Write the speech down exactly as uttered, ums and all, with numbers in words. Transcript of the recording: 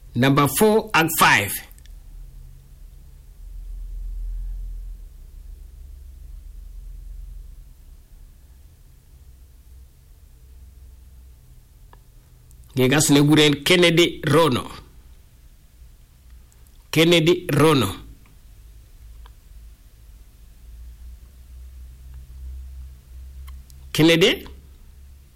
Number four and five. Gegas ne guren Kennedy Rono. Kennedy Rono. Kennedy